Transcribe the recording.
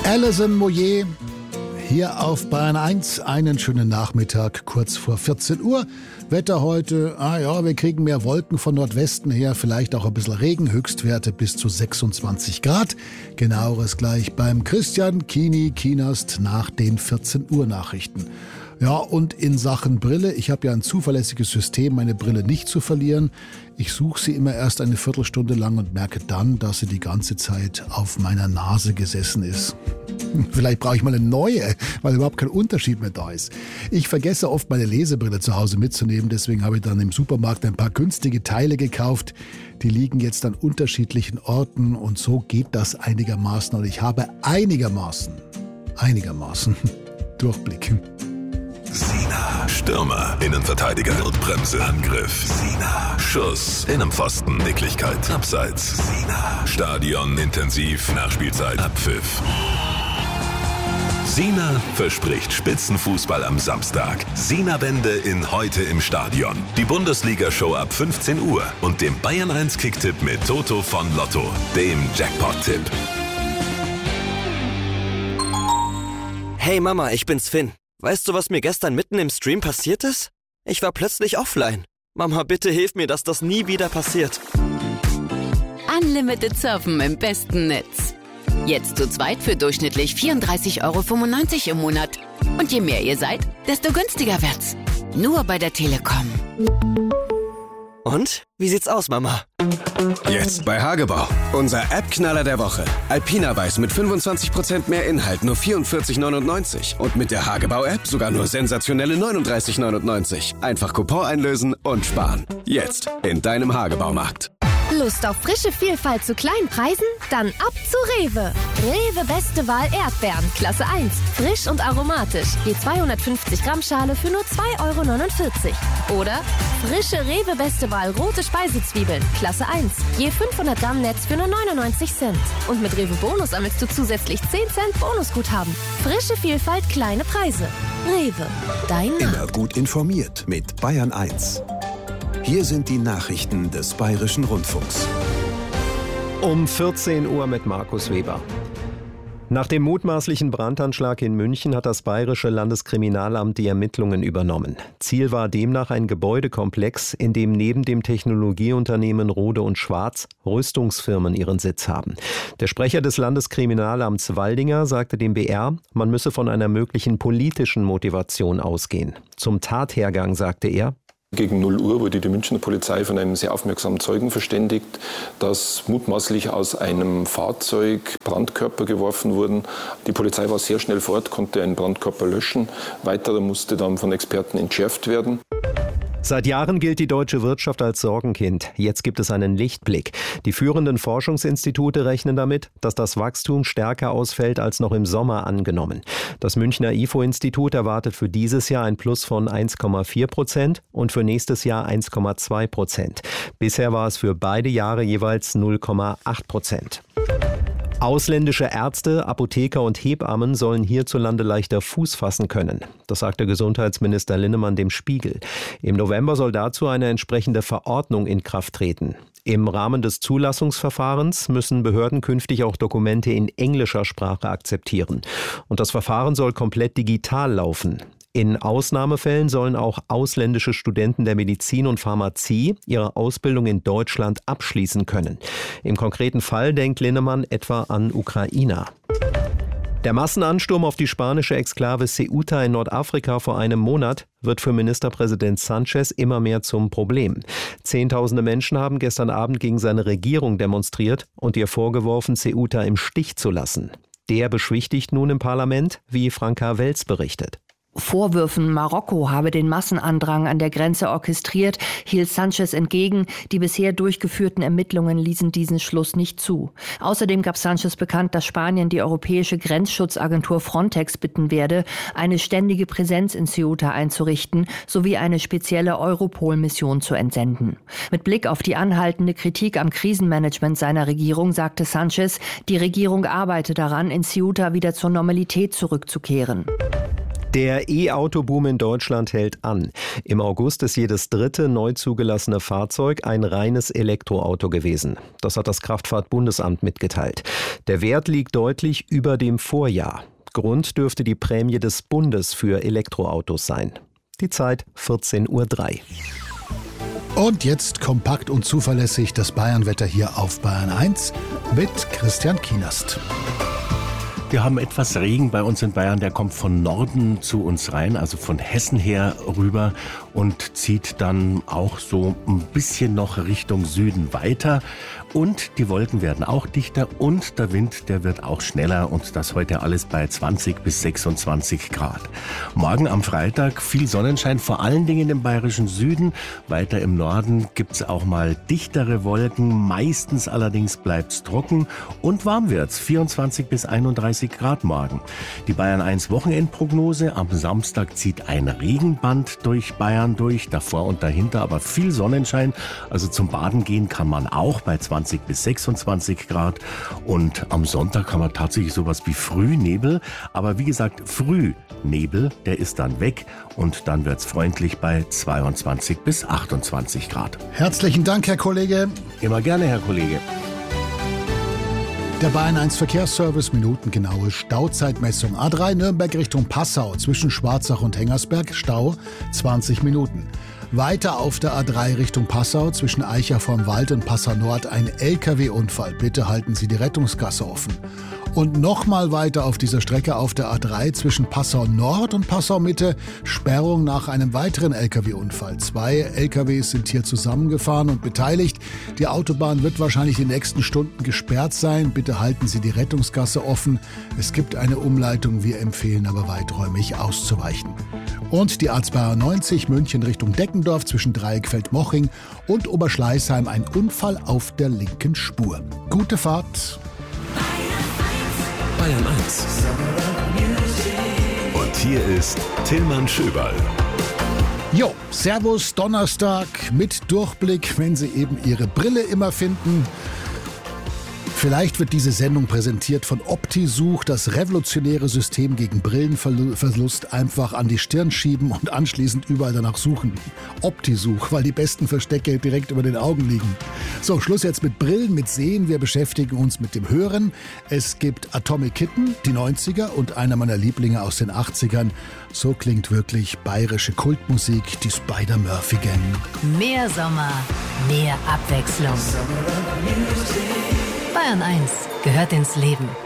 Alison Moyet hier auf Bayern 1. Einen schönen Nachmittag, kurz vor 14 Uhr. Wetter heute, wir kriegen mehr Wolken von Nordwesten her, vielleicht auch ein bisschen Regen, Höchstwerte bis zu 26 Grad. Genaueres gleich beim Christian Kinast nach den 14 Uhr Nachrichten. Ja, und in Sachen Brille, ich habe ja ein zuverlässiges System, meine Brille nicht zu verlieren. Ich suche sie immer erst eine Viertelstunde lang und merke dann, dass sie die ganze Zeit auf meiner Nase gesessen ist. Vielleicht brauche ich mal eine neue, weil überhaupt kein Unterschied mehr da ist. Ich vergesse oft, meine Lesebrille zu Hause mitzunehmen, deswegen habe ich dann im Supermarkt ein paar günstige Teile gekauft. Die liegen jetzt an unterschiedlichen Orten und so geht das einigermaßen und ich habe einigermaßen Durchblick. Sina, Stürmer, Innenverteidiger, Notbremse, Angriff, Sina, Schuss, Innenpfosten, Nicklichkeit, Abseits, Sina, Stadion, intensiv, Nachspielzeit, Abpfiff. Sina verspricht Spitzenfußball am Samstag. Sina-Wende in Heute im Stadion. Die Bundesliga-Show ab 15 Uhr und dem Bayern 1 Kicktipp mit Toto von Lotto, dem Jackpot-Tipp. Hey Mama, ich bin's Finn. Weißt du, was mir gestern mitten im Stream passiert ist? Ich war plötzlich offline. Mama, bitte hilf mir, dass das nie wieder passiert. Unlimited Surfen im besten Netz. Jetzt zu zweit für durchschnittlich 34,95 € im Monat. Und je mehr ihr seid, desto günstiger wird's. Nur bei der Telekom. Und? Wie sieht's aus, Mama? Jetzt bei Hagebau. Unser App-Knaller der Woche. Alpina Weiß mit 25% mehr Inhalt, nur 44,99 €. Und mit der Hagebau-App sogar nur sensationelle 39,99 €. Einfach Coupon einlösen und sparen. Jetzt in deinem Hagebaumarkt. Lust auf frische Vielfalt zu kleinen Preisen? Dann ab zu Rewe. Rewe Beste Wahl Erdbeeren, Klasse 1. Frisch und aromatisch. Je 250 Gramm Schale für nur 2,49 €. Oder frische Rewe Beste Wahl rote Speisezwiebeln, Klasse 1. Je 500 Gramm Netz für nur 99 Cent. Und mit Rewe Bonus sammelst du zusätzlich 10 Cent Bonusguthaben. Frische Vielfalt, kleine Preise. Rewe, dein Name. Immer gut informiert mit Bayern 1. Hier sind die Nachrichten des Bayerischen Rundfunks. Um 14 Uhr mit Markus Weber. Nach dem mutmaßlichen Brandanschlag in München hat das Bayerische Landeskriminalamt die Ermittlungen übernommen. Ziel war demnach ein Gebäudekomplex, in dem neben dem Technologieunternehmen Rohde und Schwarz Rüstungsfirmen ihren Sitz haben. Der Sprecher des Landeskriminalamts Waldinger sagte dem BR, man müsse von einer möglichen politischen Motivation ausgehen. Zum Tathergang sagte er: Gegen 0 Uhr wurde die Münchner Polizei von einem sehr aufmerksamen Zeugen verständigt, dass mutmaßlich aus einem Fahrzeug Brandkörper geworfen wurden. Die Polizei war sehr schnell vor Ort, konnte einen Brandkörper löschen. Weiterer musste dann von Experten entschärft werden. Seit Jahren gilt die deutsche Wirtschaft als Sorgenkind. Jetzt gibt es einen Lichtblick. Die führenden Forschungsinstitute rechnen damit, dass das Wachstum stärker ausfällt als noch im Sommer angenommen. Das Münchner IFO-Institut erwartet für dieses Jahr ein Plus von 1,4% und für nächstes Jahr 1,2%. Bisher war es für beide Jahre jeweils 0,8%. Ausländische Ärzte, Apotheker und Hebammen sollen hierzulande leichter Fuß fassen können. Das sagte Gesundheitsminister Linnemann dem Spiegel. Im November soll dazu eine entsprechende Verordnung in Kraft treten. Im Rahmen des Zulassungsverfahrens müssen Behörden künftig auch Dokumente in englischer Sprache akzeptieren. Und das Verfahren soll komplett digital laufen. In Ausnahmefällen sollen auch ausländische Studenten der Medizin und Pharmazie ihre Ausbildung in Deutschland abschließen können. Im konkreten Fall denkt Linnemann etwa an Ukrainer. Der Massenansturm auf die spanische Exklave Ceuta in Nordafrika vor einem Monat wird für Ministerpräsident Sánchez immer mehr zum Problem. Zehntausende Menschen haben gestern Abend gegen seine Regierung demonstriert und ihr vorgeworfen, Ceuta im Stich zu lassen. Der beschwichtigt nun im Parlament, wie Franka Welz berichtet. Vorwürfen, Marokko habe den Massenandrang an der Grenze orchestriert, hielt Sánchez entgegen. Die bisher durchgeführten Ermittlungen ließen diesen Schluss nicht zu. Außerdem gab Sánchez bekannt, dass Spanien die europäische Grenzschutzagentur Frontex bitten werde, eine ständige Präsenz in Ceuta einzurichten, sowie eine spezielle Europol-Mission zu entsenden. Mit Blick auf die anhaltende Kritik am Krisenmanagement seiner Regierung sagte Sánchez, die Regierung arbeite daran, in Ceuta wieder zur Normalität zurückzukehren. Der E-Auto-Boom in Deutschland hält an. Im August ist jedes dritte neu zugelassene Fahrzeug ein reines Elektroauto gewesen. Das hat das Kraftfahrt-Bundesamt mitgeteilt. Der Wert liegt deutlich über dem Vorjahr. Grund dürfte die Prämie des Bundes für Elektroautos sein. Die Zeit 14:03 Uhr. Und jetzt kompakt und zuverlässig das Bayernwetter hier auf Bayern 1 mit Christian Kienast. Wir haben etwas Regen bei uns in Bayern, der kommt von Norden zu uns rein, also von Hessen her rüber und zieht dann auch so ein bisschen noch Richtung Süden weiter. Und die Wolken werden auch dichter und der Wind, der wird auch schneller und das heute alles bei 20 bis 26 Grad. Morgen am Freitag viel Sonnenschein, vor allen Dingen im bayerischen Süden. Weiter im Norden gibt's auch mal dichtere Wolken, meistens allerdings bleibt's trocken und warm wird's, 24 bis 31 Grad morgen. Die Bayern 1 Wochenendprognose, am Samstag zieht ein Regenband durch Bayern durch, davor und dahinter aber viel Sonnenschein, also zum Baden gehen kann man auch bei 20 bis 26 Grad und am Sonntag haben wir tatsächlich sowas wie Frühnebel, aber wie gesagt, Frühnebel, der ist dann weg und dann wird's freundlich bei 22 bis 28 Grad. Herzlichen Dank, Herr Kollege. Immer gerne, Herr Kollege. Der Bayern 1 Verkehrsservice, minutengenaue Stauzeitmessung. A3 Nürnberg Richtung Passau, zwischen Schwarzach und Hengersberg, Stau 20 Minuten. Weiter auf der A3 Richtung Passau, zwischen Eicher vorm Wald und Passau Nord, ein LKW-Unfall. Bitte halten Sie die Rettungsgasse offen. Und nochmal weiter auf dieser Strecke auf der A3 zwischen Passau Nord und Passau Mitte, Sperrung nach einem weiteren LKW-Unfall. 2 LKWs sind hier zusammengefahren und beteiligt. Die Autobahn wird wahrscheinlich die nächsten Stunden gesperrt sein. Bitte halten Sie die Rettungsgasse offen. Es gibt eine Umleitung, wir empfehlen aber weiträumig auszuweichen. Und die A92 München Richtung Deckendorf zwischen Dreieckfeld-Moching und Oberschleißheim, ein Unfall auf der linken Spur. Gute Fahrt. Bayern 1. Und hier ist Tillmann Schöberl. Jo, Servus, Donnerstag mit Durchblick, wenn Sie eben Ihre Brille immer finden. Vielleicht wird diese Sendung präsentiert von Optisuch, das revolutionäre System gegen Brillenverlust. Einfach an die Stirn schieben und anschließend überall danach suchen. Optisuch, weil die besten Verstecke direkt über den Augen liegen. So, Schluss jetzt mit Brillen, mit Sehen. Wir beschäftigen uns mit dem Hören. Es gibt Atomic Kitten, die 90er und einer meiner Lieblinge aus den 80ern. So klingt wirklich bayerische Kultmusik, die Spider-Murphy Gang. Mehr Sommer, mehr Abwechslung. Bayern 1 gehört ins Leben.